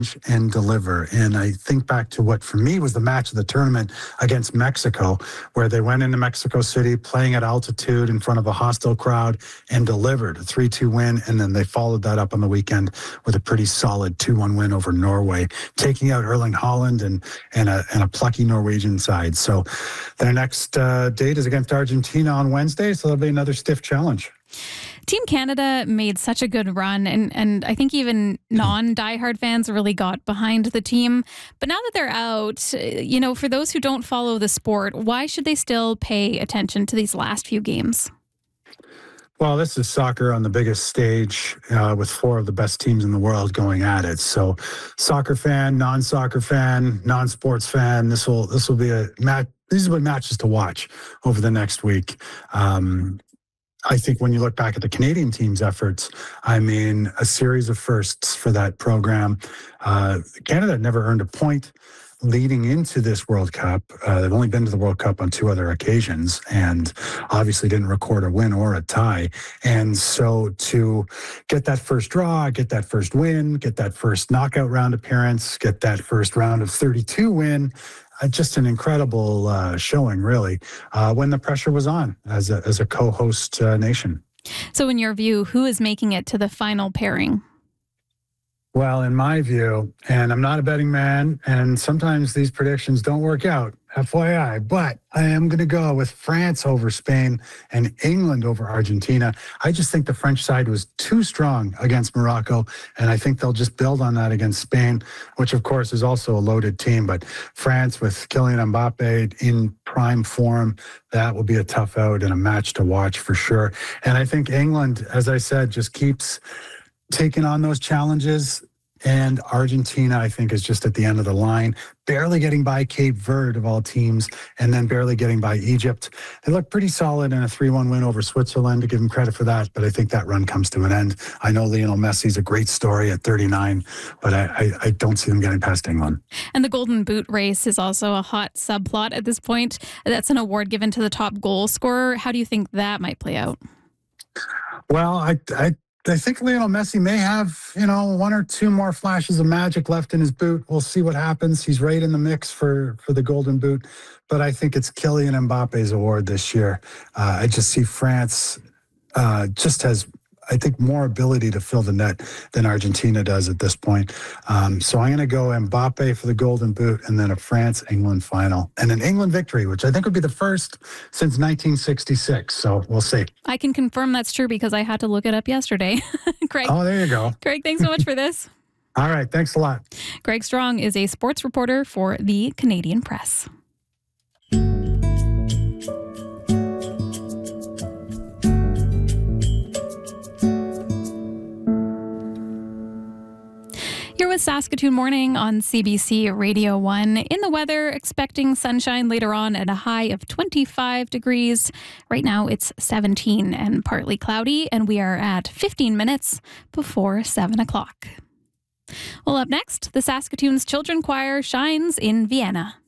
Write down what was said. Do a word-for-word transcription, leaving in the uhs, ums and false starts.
and deliver. And I think back to what for me was the match of the tournament against Mexico, where they went into Mexico City playing at altitude in front of a hostile crowd and delivered a three two win. And then they followed that up on the weekend with a pretty solid two one win over Norway, taking out Erling Haaland and, and, a, and a plucky Norwegian side. So their next uh, date is against Argentina on Wednesday. So that'll be another stiff challenge. Team Canada made such a good run, and, and I think even non-diehard fans really got behind the team. But now that they're out, you know, for those who don't follow the sport, why should they still pay attention to these last few games? Well, this is soccer on the biggest stage uh, with four of the best teams in the world going at it. So soccer fan, non-soccer fan, non-sports fan, this will this will be a match. These will be matches to watch over the next week. Um, I think when you look back at the Canadian team's efforts, I mean, a series of firsts for that program. Uh, Canada had never earned a point leading into this World Cup. Uh, they've only been to the World Cup on two other occasions and obviously didn't record a win or a tie. And so to get that first draw, get that first win, get that first knockout round appearance, get that first round of thirty-two win, Uh, just an incredible uh, showing, really, uh, when the pressure was on as a, as a co-host uh, nation. So in your view, who is making it to the final pairing? Well, in my view, and I'm not a betting man, and sometimes these predictions don't work out, F Y I, but I am going to go with France over Spain and England over Argentina. I just think the French side was too strong against Morocco, and I think they'll just build on that against Spain, which of course is also a loaded team. But France with Kylian Mbappe in prime form, that will be a tough out and a match to watch for sure. And I think England, as I said, just keeps taking on those challenges. And Argentina, I think, is just at the end of the line, barely getting by Cape Verde of all teams, and then barely getting by Egypt. They look pretty solid in a three one win over Switzerland, to give them credit for that, but I think that run comes to an end. I know Lionel Messi's a great story at thirty-nine, but I, I, I don't see them getting past England. And the Golden Boot race is also a hot subplot at this point. That's an award given to the top goal scorer. How do you think that might play out? Well, I... I I think Lionel Messi may have, you know, one or two more flashes of magic left in his boot. We'll see what happens. He's right in the mix for, for the Golden Boot. But I think it's Kylian Mbappe's award this year. Uh, I just see France uh, just has, I think, more ability to fill the net than Argentina does at this point. Um, so I'm going to go Mbappe for the Golden Boot, and then a France-England final. And an England victory, which I think would be the first since nineteen sixty-six. So we'll see. I can confirm that's true because I had to look it up yesterday. Craig. Oh, there you go. Craig, thanks so much for this. All right. Thanks a lot. Greg Strong is a sports reporter for the Canadian Press. You're with Saskatoon Morning on C B C Radio one. In the weather, expecting sunshine later on at a high of twenty-five degrees. Right now it's seventeen and partly cloudy, and we are at fifteen minutes before seven o'clock. Well, up next, the Saskatoon's Children Choir shines in Vienna.